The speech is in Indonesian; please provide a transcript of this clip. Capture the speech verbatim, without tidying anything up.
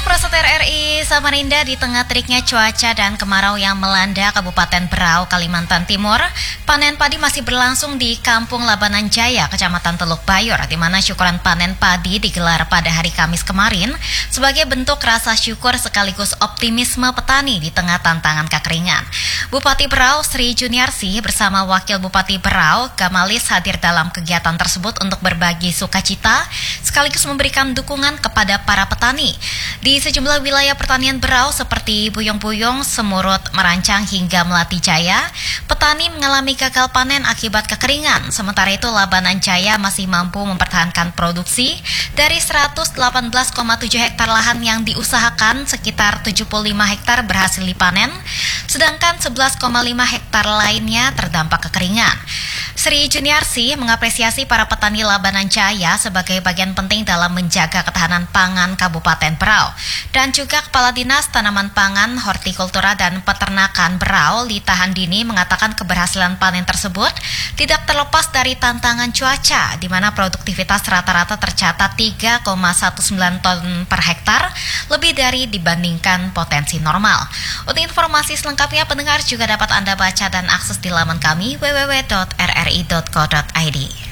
Prasetya R R I Samarinda, di tengah teriknya cuaca dan kemarau yang melanda Kabupaten Berau, Kalimantan Timur, panen padi masih berlangsung di Kampung Labanan Jaya, Kecamatan Teluk Bayur, di mana syukuran panen padi digelar pada hari Kamis kemarin sebagai bentuk rasa syukur sekaligus optimisme petani di tengah tantangan kekeringan. Bupati Berau Sri Juniarsi bersama Wakil Bupati Berau Gamalis hadir dalam kegiatan tersebut untuk berbagi sukacita sekaligus memberikan dukungan kepada para petani. Di sejumlah wilayah pertanian Berau seperti Buyong-Buyong, Semurut, Merancang hingga Melati Jaya, petani mengalami gagal panen akibat kekeringan. Sementara itu Labanan Jaya masih mampu mempertahankan produksi dari seratus delapan belas koma tujuh hektar lahan yang diusahakan, sekitar tujuh puluh lima hektar berhasil dipanen, sedangkan sebelas koma lima hektar lainnya terdampak kekeringan. Sri Juniarsi mengapresiasi para petani Labanan Jaya sebagai bagian penting dalam menjaga ketahanan pangan Kabupaten Berau. Dan juga Kepala Dinas Tanaman Pangan, Hortikultura dan Peternakan Berau, Lita Handini, mengatakan keberhasilan panen tersebut tidak terlepas dari tantangan cuaca, di mana produktivitas rata-rata tercatat tiga koma sembilan satu ton per hektar, lebih dari dibandingkan potensi normal. Untuk informasi selengkapnya, pendengar juga dapat Anda baca dan akses di laman kami w w w titik r r i titik co titik i d.